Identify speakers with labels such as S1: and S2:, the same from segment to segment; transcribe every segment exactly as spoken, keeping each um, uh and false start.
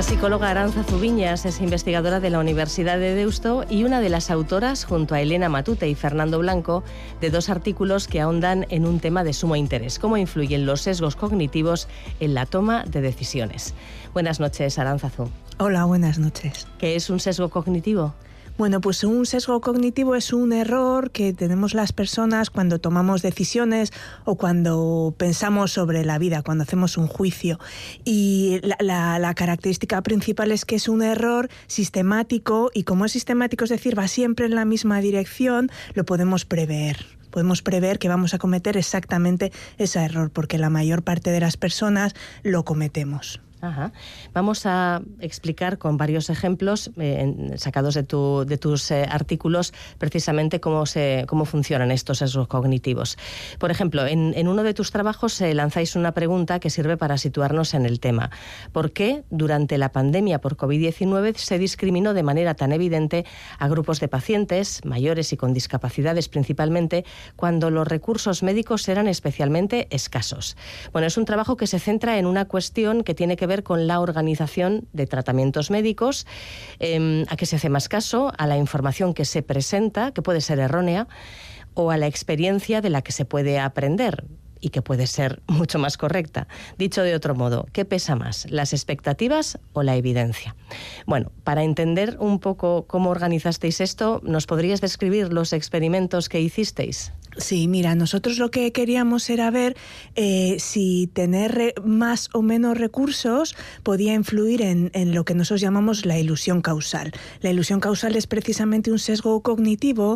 S1: La psicóloga Arantza Zubiñas es investigadora de la Universidad de Deusto y una de las autoras, junto a Elena Matute y Fernando Blanco, de dos artículos que ahondan en un tema de sumo interés: cómo influyen los sesgos cognitivos en la toma de decisiones. Buenas noches, Arantzazu.
S2: Hola, buenas noches.
S1: ¿Qué es un sesgo cognitivo?
S2: Bueno, pues un sesgo cognitivo es un error que tenemos las personas cuando tomamos decisiones o cuando pensamos sobre la vida, cuando hacemos un juicio. Y la, la, la característica principal es que es un error sistemático, y como es sistemático, es decir, va siempre en la misma dirección, lo podemos prever. Podemos prever que vamos a cometer exactamente ese error, porque la mayor parte de las personas lo cometemos.
S1: Ajá. Vamos a explicar con varios ejemplos eh, sacados de, tu, de tus eh, artículos precisamente cómo, se, cómo funcionan estos sesgos cognitivos. Por ejemplo, en, en uno de tus trabajos eh, lanzáis una pregunta que sirve para situarnos en el tema. ¿Por qué durante la pandemia por covid diecinueve se discriminó de manera tan evidente a grupos de pacientes, mayores y con discapacidades principalmente, cuando los recursos médicos eran especialmente escasos? Bueno, es un trabajo que se centra en una cuestión que tiene que ver con la organización de tratamientos médicos, eh, a qué se hace más caso, a la información que se presenta, que puede ser errónea, o a la experiencia de la que se puede aprender y que puede ser mucho más correcta. Dicho de otro modo, ¿qué pesa más, las expectativas o la evidencia? Bueno, para entender un poco cómo organizasteis esto, ¿nos podrías describir los experimentos que hicisteis?
S2: Sí, mira, nosotros lo que queríamos era ver eh, si tener re- más o menos recursos podía influir en, en lo que nosotros llamamos la ilusión causal. La ilusión causal es precisamente un sesgo cognitivo,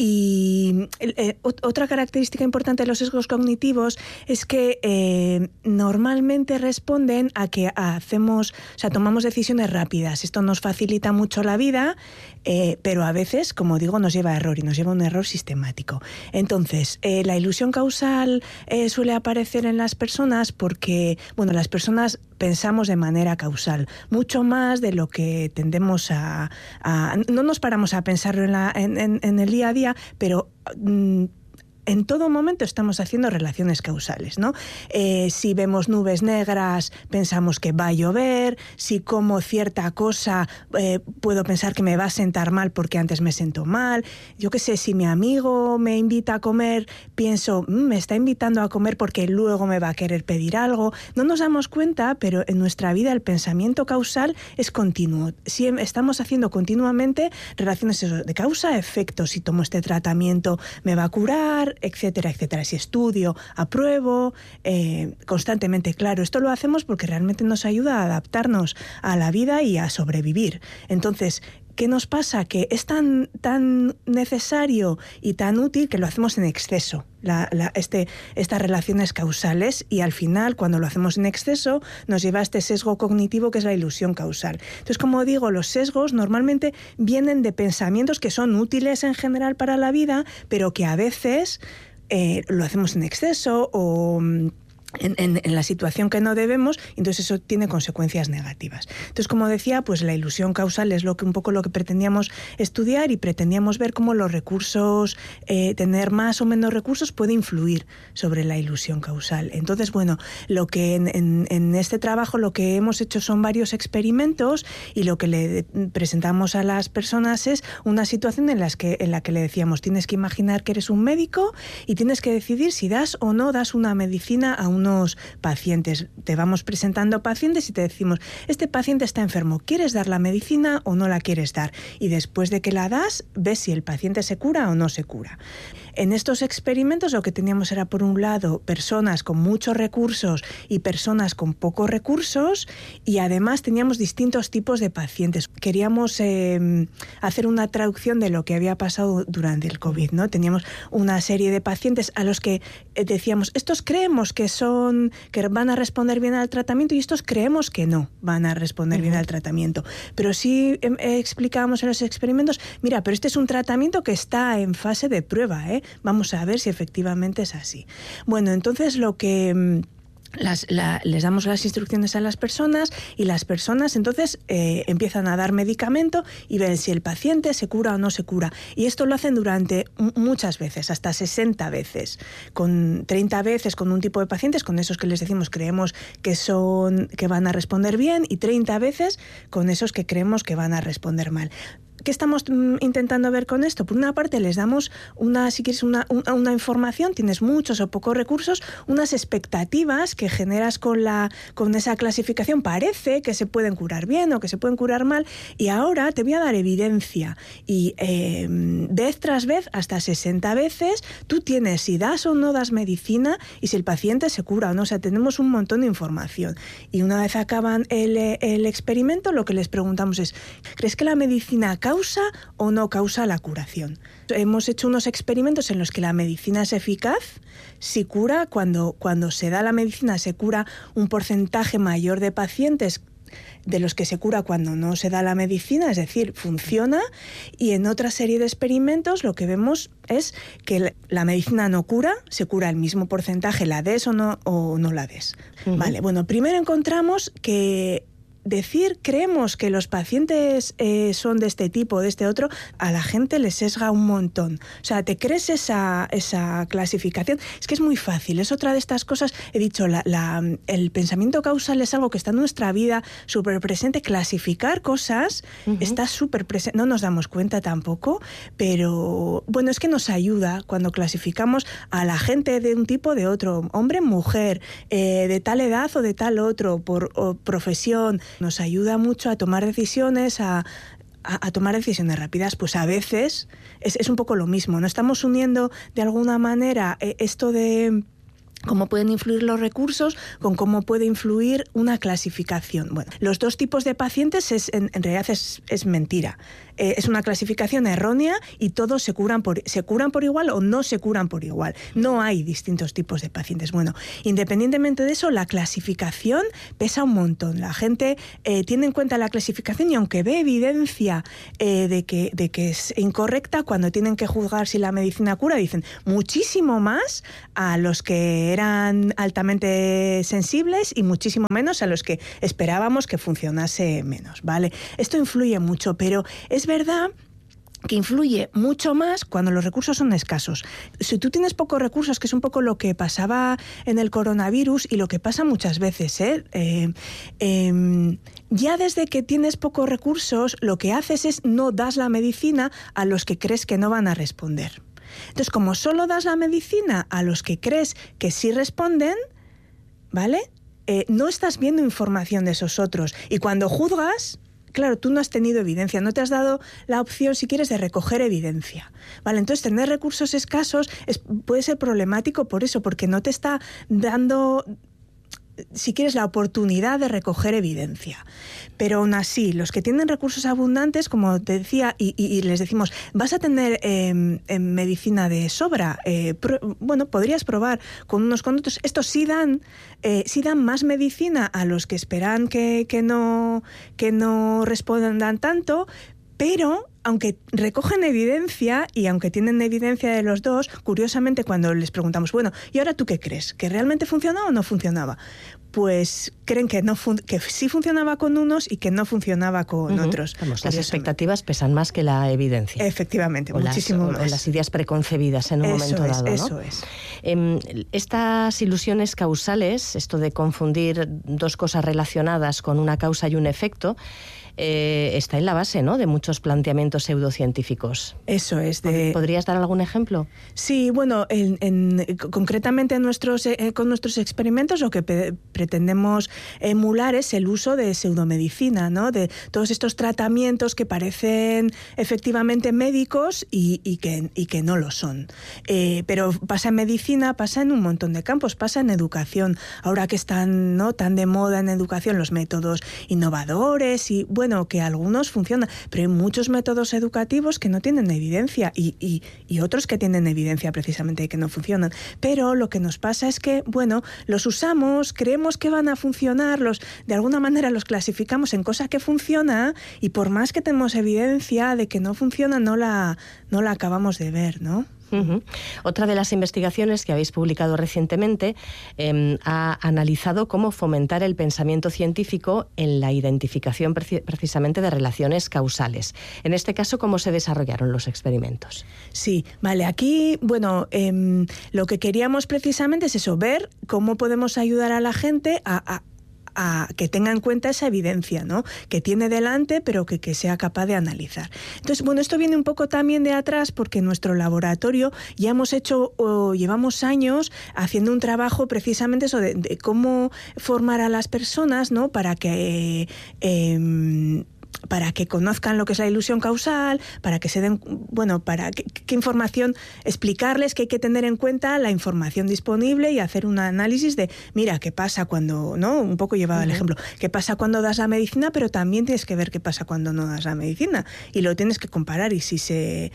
S2: y eh, otra característica importante de los sesgos cognitivos es que eh, normalmente responden a que hacemos, o sea, tomamos decisiones rápidas. Esto nos facilita mucho la vida, eh, pero a veces, como digo, nos lleva a error, y nos lleva a un error sistemático. Entonces, Entonces, eh, la ilusión causal eh, suele aparecer en las personas porque, bueno, las personas pensamos de manera causal, mucho más de lo que tendemos a... a no nos paramos a pensarlo en, la, en, en, en el día a día, pero... Mm, en todo momento estamos haciendo relaciones causales, ¿no? Eh, si vemos nubes negras, pensamos que va a llover. Si como cierta cosa, eh, puedo pensar que me va a sentar mal porque antes me sentó mal. Yo qué sé, si mi amigo me invita a comer, pienso, mmm, me está invitando a comer porque luego me va a querer pedir algo. No nos damos cuenta, pero en nuestra vida el pensamiento causal es continuo. Si estamos haciendo continuamente relaciones de causa a efecto. Si tomo este tratamiento, me va a curar, etcétera, etcétera. Si estudio, apruebo, eh, constantemente. Claro, esto lo hacemos porque realmente nos ayuda a adaptarnos a la vida y a sobrevivir. Entonces, ¿qué nos pasa? Que es tan, tan necesario y tan útil que lo hacemos en exceso, la, la, este, estas relaciones causales, y al final, cuando lo hacemos en exceso, nos lleva a este sesgo cognitivo que es la ilusión causal. Entonces, como digo, los sesgos normalmente vienen de pensamientos que son útiles en general para la vida, pero que a veces eh, lo hacemos en exceso o... En, en, en la situación que no debemos, entonces eso tiene consecuencias negativas. Entonces, como decía, pues la ilusión causal es lo que un poco lo que pretendíamos estudiar, y pretendíamos ver cómo los recursos, eh, tener más o menos recursos puede influir sobre la ilusión causal. Entonces, bueno, lo que en, en, en este trabajo lo que hemos hecho son varios experimentos, y lo que le presentamos a las personas es una situación en, las que, en la que le decíamos, tienes que imaginar que eres un médico y tienes que decidir si das o no das una medicina a un unos pacientes. Te vamos presentando pacientes y te decimos, este paciente está enfermo, ¿quieres dar la medicina o no la quieres dar? Y después de que la das, ves si el paciente se cura o no se cura. En estos experimentos lo que teníamos era, por un lado, personas con muchos recursos y personas con pocos recursos, y además teníamos distintos tipos de pacientes. Queríamos eh, hacer una traducción de lo que había pasado durante el COVID, ¿no? Teníamos una serie de pacientes a los que decíamos, estos creemos que son, que van a responder bien al tratamiento, y estos creemos que no van a responder uh-huh. bien al tratamiento. Pero sí eh, explicábamos en los experimentos, mira, pero este es un tratamiento que está en fase de prueba, ¿eh? Vamos a ver si efectivamente es así. Bueno, entonces lo que Las, la, les damos las instrucciones a las personas y las personas entonces eh, empiezan a dar medicamento y ven si el paciente se cura o no se cura. Y esto lo hacen durante m- muchas veces, hasta sesenta veces, con treinta veces con un tipo de pacientes, con esos que les decimos creemos que, son, que van a responder bien, y treinta veces con esos que creemos que van a responder mal. ¿Qué estamos intentando ver con esto? Por una parte les damos una, si quieres, una, una, una información, tienes muchos o pocos recursos, unas expectativas que generas con, la, con esa clasificación. Parece que se pueden curar bien o que se pueden curar mal, y ahora te voy a dar evidencia. Y eh, vez tras vez, hasta sesenta veces, tú tienes si das o no das medicina y si el paciente se cura o no. O sea, tenemos un montón de información. Y una vez acaban el, el experimento, lo que les preguntamos es, ¿crees que la medicina causa o no causa la curación? Hemos hecho unos experimentos en los que la medicina es eficaz, si cura, cuando, cuando se da la medicina se cura un porcentaje mayor de pacientes de los que se cura cuando no se da la medicina, es decir, funciona, y en otra serie de experimentos lo que vemos es que la medicina no cura, se cura el mismo porcentaje, la des o no, o no la des. Uh-huh. Vale, bueno, primero encontramos que decir creemos que los pacientes eh, son de este tipo, de este otro, a la gente le sesga un montón. O sea, te crees esa, esa clasificación. Es que es muy fácil. Es otra de estas cosas. He dicho, la, la, el pensamiento causal es algo que está en nuestra vida súper presente. Clasificar cosas uh-huh. está súper presente. No nos damos cuenta tampoco, pero bueno, es que nos ayuda cuando clasificamos a la gente de un tipo o de otro. Hombre, mujer, eh, de tal edad o de tal otro, por o profesión. Nos ayuda mucho a tomar decisiones, a, a, a tomar decisiones rápidas. Pues a veces es, es un poco lo mismo, ¿no? Estamos uniendo de alguna manera eh, esto de cómo pueden influir los recursos con cómo puede influir una clasificación. Bueno, los dos tipos de pacientes es, en, en realidad es, es mentira. Eh, es una clasificación errónea y todos se curan, por, se curan por igual o no se curan por igual. No hay distintos tipos de pacientes. Bueno, independientemente de eso, la clasificación pesa un montón. La gente eh, tiene en cuenta la clasificación y aunque ve evidencia eh, de, que, de que es incorrecta, cuando tienen que juzgar si la medicina cura, dicen muchísimo más a los que eran altamente sensibles y muchísimo menos a los que esperábamos que funcionase menos, ¿vale? Esto influye mucho, pero es verdad que influye mucho más cuando los recursos son escasos. Si tú tienes pocos recursos, que es un poco lo que pasaba en el coronavirus y lo que pasa muchas veces, ¿eh? Eh, eh, ya desde que tienes pocos recursos, lo que haces es no das la medicina a los que crees que no van a responder. Entonces, como solo das la medicina a los que crees que sí responden, ¿vale? Eh, no estás viendo información de esos otros. Y cuando juzgas, claro, tú no has tenido evidencia, no te has dado la opción, si quieres, de recoger evidencia. ¿Vale? Entonces, tener recursos escasos es, puede ser problemático por eso, porque no te está dando, si quieres, la oportunidad de recoger evidencia. Pero aún así, los que tienen recursos abundantes, como te decía, y, y, y les decimos, vas a tener eh, en medicina de sobra, eh, pro, bueno, podrías probar con unos con otros. Estos sí dan, eh, sí dan más medicina a los que esperan que, que, no, que no respondan tanto, pero aunque recogen evidencia y aunque tienen evidencia de los dos, curiosamente cuando les preguntamos, bueno, ¿y ahora tú qué crees? ¿Que realmente funcionaba o no funcionaba? Pues creen que no fun- que sí funcionaba con unos y que no funcionaba con uh-huh. otros.
S1: Vamos, las expectativas pesan más que la evidencia.
S2: Efectivamente,
S1: o
S2: muchísimo
S1: las,
S2: más.
S1: O, o las ideas preconcebidas en un
S2: eso
S1: momento
S2: es,
S1: dado, ¿no?
S2: Eso es.
S1: Eh, estas ilusiones causales, esto de confundir dos cosas relacionadas con una causa y un efecto, Eh, está en la base, ¿no?, de muchos planteamientos pseudocientíficos.
S2: Eso es. De...
S1: ¿Podrías dar algún ejemplo?
S2: Sí, bueno, en, en, concretamente en nuestros, eh, con nuestros experimentos lo que pe- pretendemos emular es el uso de pseudomedicina, ¿no?, de todos estos tratamientos que parecen efectivamente médicos y, y, que, y que no lo son. Eh, pero pasa en medicina, pasa en un montón de campos, pasa en educación. Ahora que están, ¿no?, tan de moda en educación los métodos innovadores y, bueno, que algunos funcionan, pero hay muchos métodos educativos que no tienen evidencia y, y, y otros que tienen evidencia precisamente de que no funcionan. Pero lo que nos pasa es que, bueno, los usamos, creemos que van a funcionar, los, de alguna manera los clasificamos en cosa que funciona y por más que tenemos evidencia de que no funciona, no la, no la acabamos de ver, ¿no?
S1: Uh-huh. Otra de las investigaciones que habéis publicado recientemente eh, ha analizado cómo fomentar el pensamiento científico en la identificación preci- precisamente de relaciones causales. En este caso, ¿cómo se desarrollaron los experimentos?
S2: Sí, vale, aquí, bueno, eh, lo que queríamos precisamente es eso, ver cómo podemos ayudar a la gente a... a a que tenga en cuenta esa evidencia, ¿no? Que tiene delante, pero que, que sea capaz de analizar. Entonces, bueno, esto viene un poco también de atrás porque en nuestro laboratorio ya hemos hecho, o llevamos años haciendo un trabajo precisamente eso de, de cómo formar a las personas, ¿no? Para que... Eh, para que conozcan lo que es la ilusión causal, para que se den, bueno, para qué, qué información, explicarles que hay que tener en cuenta la información disponible y hacer un análisis de, mira, qué pasa cuando, ¿no? Un poco llevado al uh-huh. ejemplo, qué pasa cuando das la medicina, pero también tienes que ver qué pasa cuando no das la medicina y lo tienes que comparar y si se,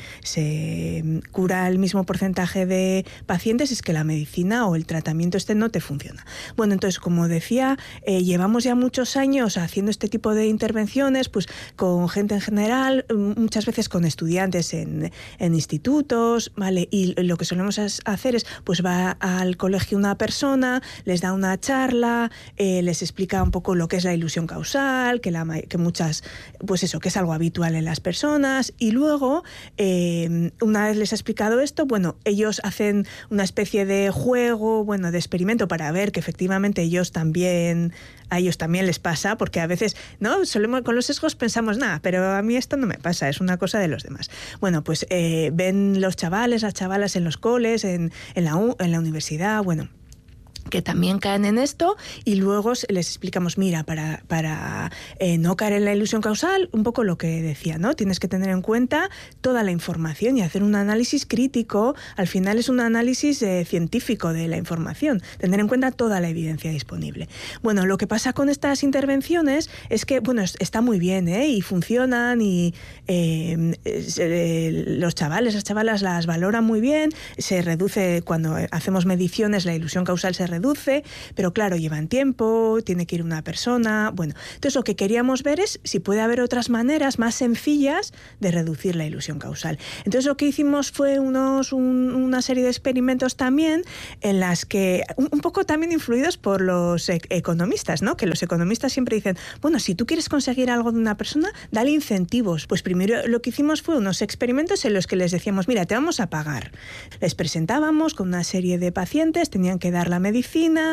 S2: se cura el mismo porcentaje de pacientes es que la medicina o el tratamiento este no te funciona. Bueno, entonces, como decía, eh, llevamos ya muchos años haciendo este tipo de intervenciones, pues con gente en general, muchas veces con estudiantes en, en institutos, ¿vale? Y lo que solemos hacer es, pues va al colegio una persona, les da una charla, eh, les explica un poco lo que es la ilusión causal, que, la, que muchas, pues eso, que es algo habitual en las personas, y luego, eh, una vez les ha explicado esto, bueno, ellos hacen una especie de juego, bueno, de experimento para ver que efectivamente ellos también... a ellos también les pasa, porque a veces, ¿no? Solemos, con los sesgos pensamos, nada, pero a mí esto no me pasa, es una cosa de los demás. Bueno, pues eh, ven los chavales, las chavalas en los coles, en, en, la, en la universidad, bueno... que también caen en esto y luego les explicamos, mira, para, para eh, no caer en la ilusión causal, un poco lo que decía, ¿no? Tienes que tener en cuenta toda la información y hacer un análisis crítico. Al final es un análisis eh, científico de la información, tener en cuenta toda la evidencia disponible. Bueno, lo que pasa con estas intervenciones es que, bueno, está muy bien, ¿eh? Y funcionan y eh, eh, los chavales, las chavalas las valoran muy bien, se reduce, cuando hacemos mediciones, la ilusión causal se reduce, pero claro, llevan tiempo, tiene que ir una persona, bueno, entonces lo que queríamos ver es si puede haber otras maneras más sencillas de reducir la ilusión causal. Entonces lo que hicimos fue unos, un, una serie de experimentos también en las que, un, un poco también influidos por los e- economistas, ¿no? Que los economistas siempre dicen, bueno, si tú quieres conseguir algo de una persona, dale incentivos. Pues primero lo que hicimos fue unos experimentos en los que les decíamos, mira, te vamos a pagar. Les presentábamos con una serie de pacientes, tenían que dar la medicina,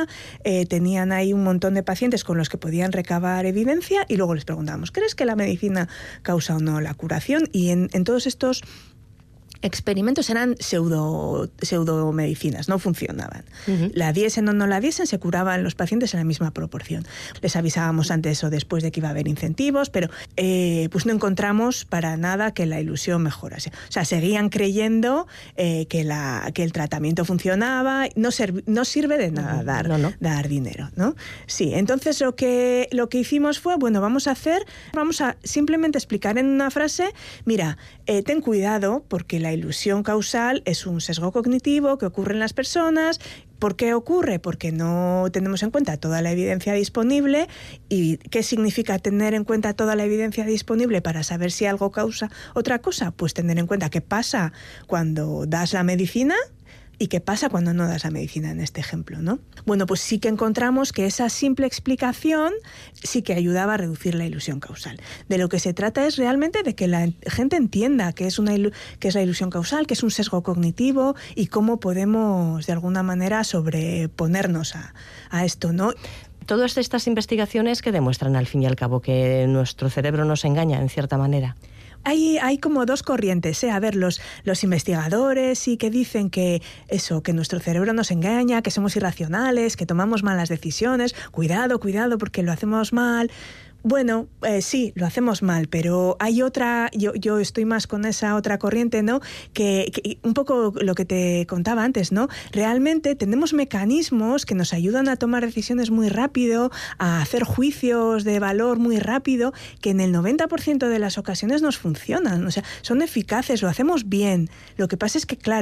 S2: eh, tenían ahí un montón de pacientes con los que podían recabar evidencia y luego les preguntábamos, ¿crees que la medicina causa o no la curación? Y en, en todos estos experimentos eran pseudo, pseudomedicinas, no funcionaban. Uh-huh. La diesen o no la diesen, se curaban los pacientes en la misma proporción. Les avisábamos antes o después de que iba a haber incentivos, pero eh, pues no encontramos para nada que la ilusión mejorase. O sea, seguían creyendo eh, que, la, que el tratamiento funcionaba, no, serv- no sirve de nada uh-huh. dar, no, no. dar dinero, ¿no? Sí, entonces lo que, lo que hicimos fue, bueno, vamos a hacer, vamos a simplemente explicar en una frase, mira, eh, ten cuidado porque la La ilusión causal es un sesgo cognitivo que ocurre en las personas. ¿Por qué ocurre? Porque no tenemos en cuenta toda la evidencia disponible. ¿Y qué significa tener en cuenta toda la evidencia disponible para saber si algo causa otra cosa? Pues tener en cuenta qué pasa cuando das la medicina y qué pasa cuando no das la medicina en este ejemplo, ¿no? Bueno, pues sí que encontramos que esa simple explicación sí que ayudaba a reducir la ilusión causal. De lo que se trata es realmente de que la gente entienda qué es, una ilu- qué es la ilusión causal, qué es un sesgo cognitivo y cómo podemos de alguna manera sobreponernos a, a esto, ¿no?
S1: Todas estas investigaciones que demuestran al fin y al cabo que nuestro cerebro nos engaña en cierta manera.
S2: Hay, hay como dos corrientes, ¿eh? A ver, los, los investigadores sí que dicen que eso, que nuestro cerebro nos engaña, que somos irracionales, que tomamos malas decisiones. Cuidado, cuidado, porque lo hacemos mal. Bueno, eh, sí, lo hacemos mal, pero hay otra, yo, yo estoy más con esa otra corriente, ¿no? Que, que un poco lo que te contaba antes, ¿no? Realmente tenemos mecanismos que nos ayudan a tomar decisiones muy rápido, a hacer juicios de valor muy rápido, que en el noventa por ciento de las ocasiones nos funcionan, o sea, son eficaces, lo hacemos bien. Lo que pasa es que, claro,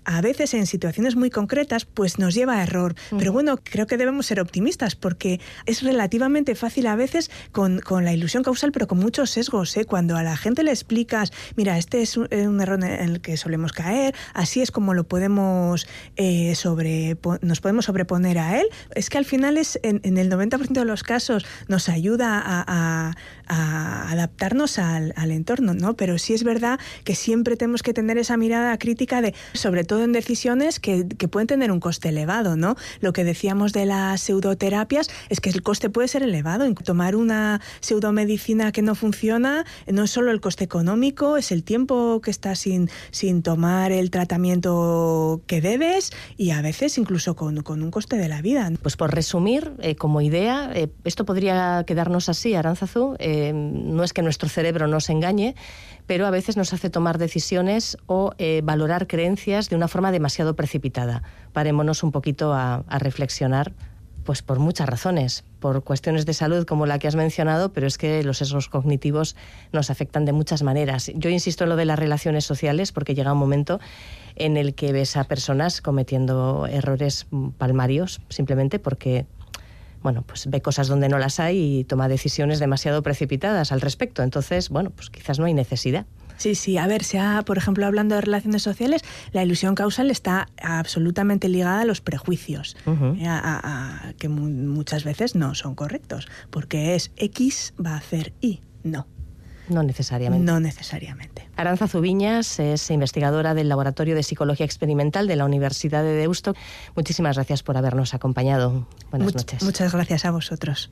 S2: a veces en situaciones muy concretas pues nos lleva a error. Mm. Pero bueno, creo que debemos ser optimistas porque es relativamente fácil a veces con, con la ilusión causal, pero con muchos sesgos, ¿eh? Cuando a la gente le explicas, mira, este es un, un error en el que solemos caer, así es como lo podemos eh, sobre, nos podemos sobreponer a él, es que al final es en, en el noventa por ciento de los casos nos ayuda a, a, a adaptarnos al, al entorno, ¿no? Pero sí es verdad que siempre tenemos que tener esa mirada crítica de, sobre todo en decisiones que, que pueden tener un coste elevado, ¿no? Lo que decíamos de las pseudoterapias es que el coste puede ser elevado. Tomar una pseudomedicina que no funciona no es solo el coste económico, es el tiempo que estás sin, sin tomar el tratamiento que debes y a veces incluso con, con un coste de la vida.
S1: Pues por resumir, eh, como idea, eh, esto podría quedarnos así, Aránzazu. Eh, no es que nuestro cerebro nos engañe, pero a veces nos hace tomar decisiones o eh, valorar creencias de una forma demasiado precipitada. Parémonos un poquito a, a reflexionar, pues por muchas razones, por cuestiones de salud como la que has mencionado, pero es que los sesgos cognitivos nos afectan de muchas maneras. Yo insisto en lo de las relaciones sociales porque llega un momento en el que ves a personas cometiendo errores palmarios simplemente porque, bueno, pues ve cosas donde no las hay y toma decisiones demasiado precipitadas al respecto. Entonces, bueno, pues quizás no hay necesidad.
S2: Sí, sí. A ver, sea, por ejemplo, hablando de relaciones sociales, la ilusión causal está absolutamente ligada a los prejuicios, uh-huh. a, a, a, que mu- muchas veces no son correctos, porque es X va a hacer Y. No.
S1: No necesariamente.
S2: No necesariamente.
S1: Aránzazu Viñas es investigadora del Laboratorio de Psicología Experimental de la Universidad de Deusto. Muchísimas gracias por habernos acompañado. Buenas
S2: Much-
S1: noches.
S2: Muchas gracias a vosotros.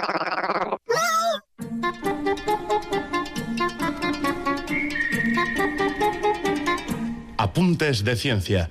S3: Apuntes de ciencia.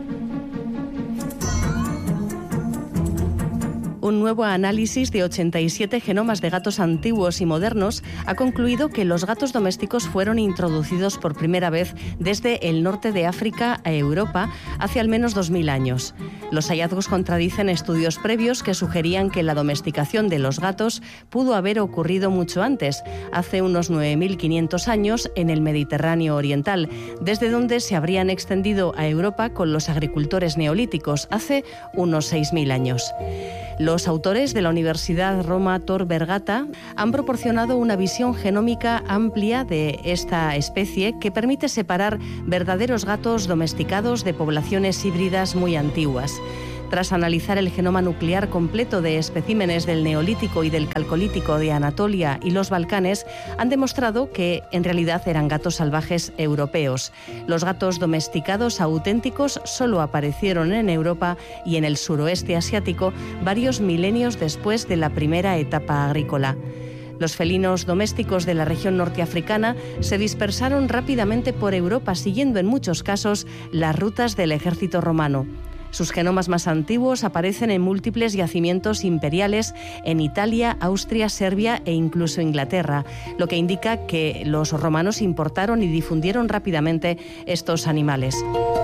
S1: Un nuevo análisis de ochenta y siete genomas de gatos antiguos y modernos ha concluido que los gatos domésticos fueron introducidos por primera vez desde el norte de África a Europa hace al menos dos mil años. Los hallazgos contradicen estudios previos que sugerían que la domesticación de los gatos pudo haber ocurrido mucho antes, hace unos nueve mil quinientos años en el Mediterráneo oriental, desde donde se habrían extendido a Europa con los agricultores neolíticos hace unos seis mil años. Los autores de la Universidad Roma Tor Vergata han proporcionado una visión genómica amplia de esta especie que permite separar verdaderos gatos domesticados de poblaciones híbridas muy antiguas. Tras analizar el genoma nuclear completo de especímenes del Neolítico y del Calcolítico de Anatolia y los Balcanes, han demostrado que en realidad eran gatos salvajes europeos. Los gatos domesticados auténticos solo aparecieron en Europa y en el suroeste asiático varios milenios después de la primera etapa agrícola. Los felinos domésticos de la región norteafricana se dispersaron rápidamente por Europa, siguiendo en muchos casos las rutas del ejército romano. Sus genomas más antiguos aparecen en múltiples yacimientos imperiales en Italia, Austria, Serbia e incluso Inglaterra, lo que indica que los romanos importaron y difundieron rápidamente estos animales.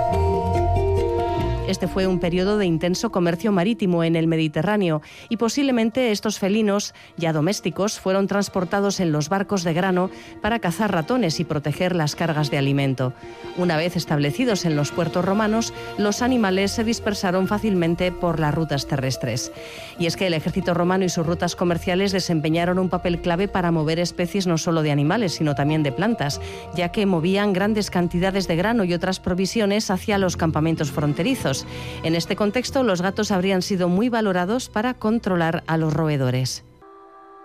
S1: Este fue un periodo de intenso comercio marítimo en el Mediterráneo y posiblemente estos felinos, ya domésticos, fueron transportados en los barcos de grano para cazar ratones y proteger las cargas de alimento. Una vez establecidos en los puertos romanos, los animales se dispersaron fácilmente por las rutas terrestres. Y es que el ejército romano y sus rutas comerciales desempeñaron un papel clave para mover especies no solo de animales, sino también de plantas, ya que movían grandes cantidades de grano y otras provisiones hacia los campamentos fronterizos. En este contexto, los gatos habrían sido muy valorados para controlar a los roedores.